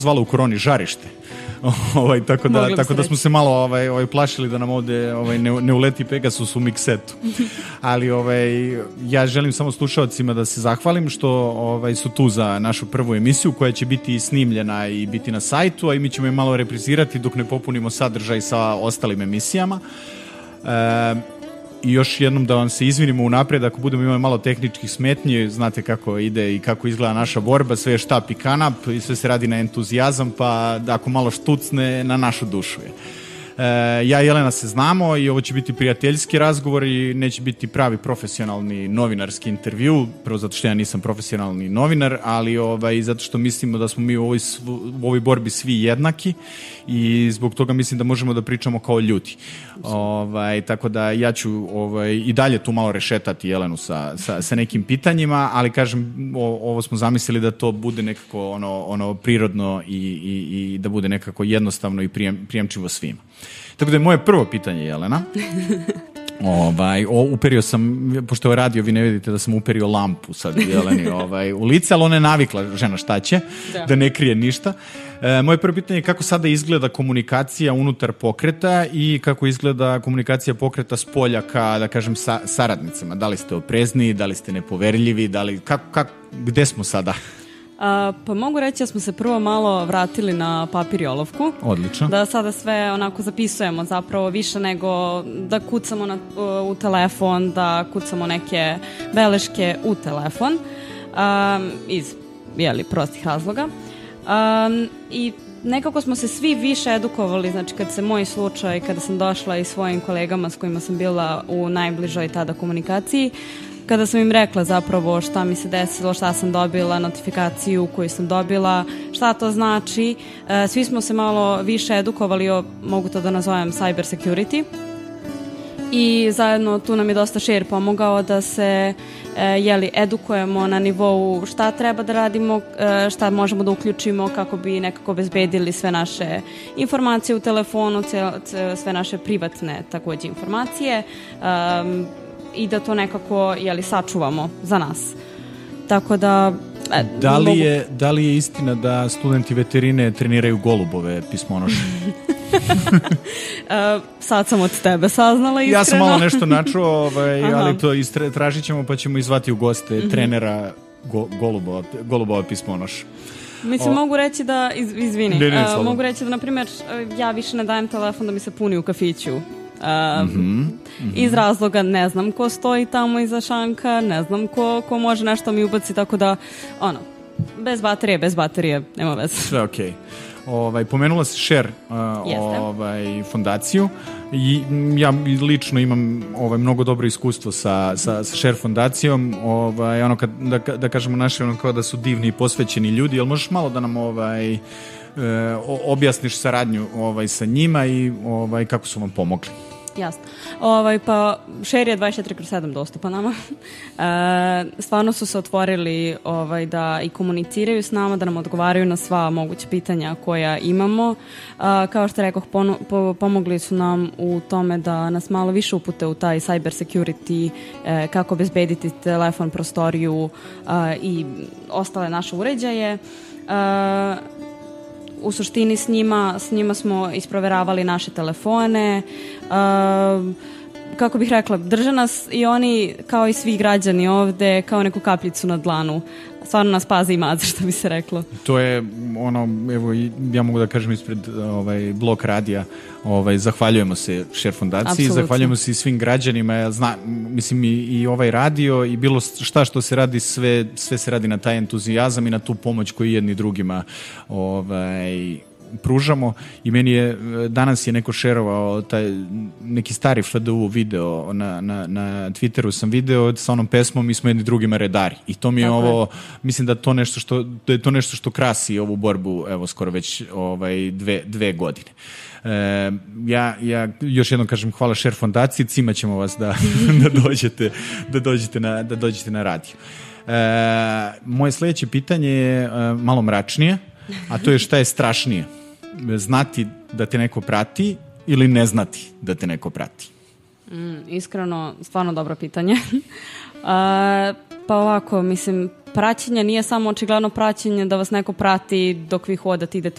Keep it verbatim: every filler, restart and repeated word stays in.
zvalo u koroni žarište. Ovaj, tako da, tako da smo se malo ovaj, ovaj, plašili da nam ovde ovaj, ne, ne uleti Pegasus u miksetu. Ali ovaj, ja želim samo slušalcima da se zahvalim što ovaj, su tu za našu prvu emisiju koja će biti snimljena i biti na sajtu, a i mi ćemo je malo reprizirati dok ne popunimo sadržaj sa ostalim emisijama. E, I još jednom da vam se izvinimo unapred ako budemo imali malo tehničkih smetnji, znate kako ide i kako izgleda naša borba, sve je štap i kanap i sve se radi na entuzijazam, pa ako malo štucne, na našu dušu je. E, ja i Jelena se znamo i ovo će biti prijateljski razgovor i neće biti pravi profesionalni novinarski intervju, prvo zato što ja nisam profesionalni novinar, ali ovaj, zato što mislimo da smo mi u ovoj, u ovoj borbi svi jednaki i zbog toga mislim da možemo da pričamo kao ljudi. Ovaj, tako da ja ću ovaj, i dalje tu malo rešetati Jelenu sa, sa, sa nekim pitanjima, ali kažem, o, ovo smo zamislili da to bude nekako ono, ono prirodno i, i, i da bude nekako jednostavno i prijem, prijemčivo svima. Tako da je moje prvo pitanje, Jelena, ovaj, o, uperio sam, pošto je radio, vi ne vidite da sam uperio lampu sad Jeleni ovaj, u lice, ali ona je navikla, žena šta će, da, da ne krije ništa. E, moje prvo pitanje je kako sada izgleda komunikacija unutar pokreta i kako izgleda komunikacija pokreta s polja ka, da kažem, sa, saradnicama. Da li ste oprezni, da li ste nepoverljivi, da li, kako, kako, gde smo sada? A, pa mogu reći da smo se prvo malo vratili na papir i olovku. Odlično. Da sada sve onako zapisujemo zapravo više nego da kucamo na, u, u telefon, da kucamo neke beleške u telefon um, iz, jeli, prostih razloga. Um, I nekako smo se svi više edukovali, znači kad se moj slučaj, kada sam došla i svojim kolegama s kojima sam bila u najbližoj tada komunikaciji, kada sam im rekla zapravo šta mi se desilo, šta sam dobila, notifikaciju koju sam dobila, šta to znači, e, svi smo se malo više edukovali o, mogu to da nazovem, cyber security. I zajedno tu nam je dosta share pomogao da se e, jeli, edukujemo na nivou šta treba da radimo, e, šta možemo da uključimo kako bi nekako obezbedili sve naše informacije u telefonu, ce, ce, sve naše privatne takođe informacije, um, i da to nekako, jeli, sačuvamo za nas. Tako da... E, da, li mogu... je, da li je istina da studenti veterine treniraju golubove pismonoše? uh, sad sam od tebe saznala, iskreno. Ja sam malo nešto načuo, ovaj, ali to istre, tražit ćemo pa ćemo izvati u goste mm-hmm. trenera go, golubova, golubova pismonoša. Mislim, o... mogu reći da, iz, izvini, ne, ne, uh, mogu reći da, na primjer, ja više ne dajem telefon da mi se puni u kafiću. Uh, mm-hmm, mm-hmm. Iz razloga ne znam ko stoji tamo iza šanka, ne znam ko, ko može nešto mi ubaci, tako da ono, bez baterije, bez baterije, nema veze. Sve okej. Okay. Ovaj, pomenula si Share uh, ovaj, fondaciju i ja lično imam ovaj, mnogo dobro iskustvo sa, sa, sa Share fondacijom, ovaj, ono kad, da, da kažemo naši ono kao da su divni i posvećeni ljudi, jel možeš malo da nam ovaj, uh, objasniš saradnju ovaj, sa njima i ovaj, kako su vam pomogli? Jasno. Ovaj, pa Share je dvadeset četiri kroz sedam dostupan nama. E, stvarno su se otvorili ovaj, da i komuniciraju s nama, da nam odgovaraju na sva moguća pitanja koja imamo. E, kao što rekoh, ponu, po, pomogli su nam u tome da nas malo više upute u taj cyber security, e, kako bezbediti telefon, prostoriju e, i ostale naše uređaje. E, U suštini s njima, s njima smo isproveravali naše telefone, uh, kako bih rekla, drže nas i oni kao i svi građani ovde kao neku kapljicu na dlanu. Stvarno nas pazi i maze, što bi se reklo. To je ono, evo, ja mogu da kažem ispred ovaj, Blok radija, ovaj, zahvaljujemo se Share fondaciji, Absolutno. Zahvaljujemo se i svim građanima, zna, mislim i, i ovaj radio i bilo šta što se radi, sve, sve se radi na taj entuzijazam i na tu pomoć koju jedni drugima ovaj, pružamo i meni je, danas je neko šerovao taj neki stari F D U video na, na, na Twitteru sam video sa onom pesmom Mi smo jedni drugima redari i to mi je Tako ovo, je. Mislim da to nešto što, da je to nešto što krasi ovu borbu, evo skoro već ovaj, dve, dve godine. E, ja, ja još jednom kažem hvala Share fondaciji, cimat ćemo vas da, da, dođete, da, dođete na, da dođete na radio. E, moje sledeće pitanje je e, malo mračnije, a to je šta je strašnije? Znati da te neko prati ili ne znati da te neko prati? Mm, iskreno, stvarno dobro pitanje. uh, pa ovako, mislim, praćenje nije samo očigledno praćenje da vas neko prati dok vi hodate, idete